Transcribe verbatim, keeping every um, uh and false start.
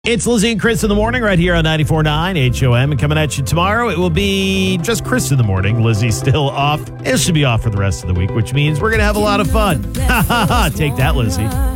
It's Lizzie and Chris in the morning right here on ninety-four point nine H O M. And coming at you tomorrow, it will be just Chris in the morning. Lizzie's still off. It should be off for the rest of the week, which means we're going to have a lot of fun. Ha ha ha. Take that, Lizzie.